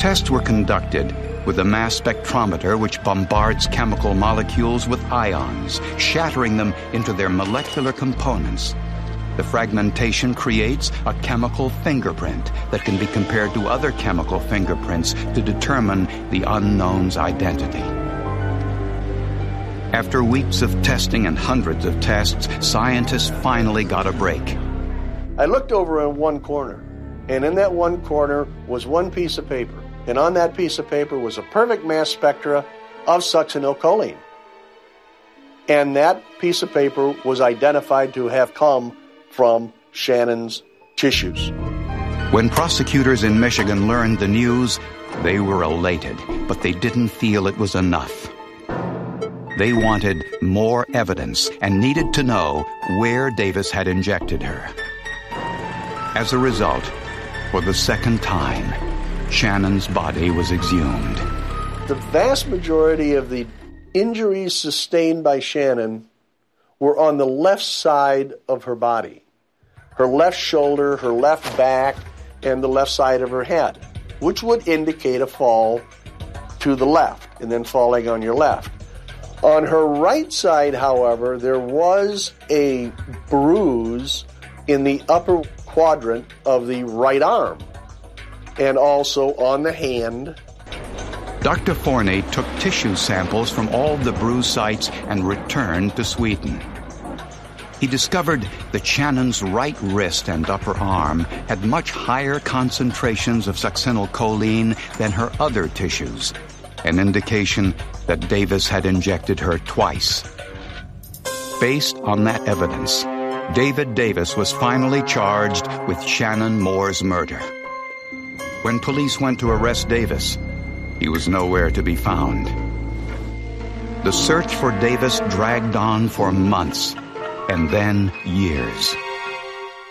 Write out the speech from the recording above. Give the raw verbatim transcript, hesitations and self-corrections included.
Tests were conducted with a mass spectrometer which bombards chemical molecules with ions, shattering them into their molecular components. The fragmentation creates a chemical fingerprint that can be compared to other chemical fingerprints to determine the unknown's identity. After weeks of testing and hundreds of tests, scientists finally got a break. I looked over in one corner, and in that one corner was one piece of paper. And on that piece of paper was a perfect mass spectra of succinylcholine. And that piece of paper was identified to have come from Shannon's tissues. When prosecutors in Michigan learned the news, they were elated, but they didn't feel it was enough. They wanted more evidence and needed to know where Davis had injected her. As a result, for the second time, Shannon's body was exhumed. The vast majority of the injuries sustained by Shannon were on the left side of her body. Her left shoulder, her left back, and the left side of her head, which would indicate a fall to the left and then falling on your left. On her right side, however, there was a bruise in the upper quadrant of the right arm, and also on the hand. Doctor Forney took tissue samples from all the bruise sites and returned to Sweden. He discovered that Shannon's right wrist and upper arm had much higher concentrations of succinylcholine than her other tissues, an indication that Davis had injected her twice. Based on that evidence, David Davis was finally charged with Shannon Moore's murder. When police went to arrest Davis, he was nowhere to be found. The search for Davis dragged on for months, and then years.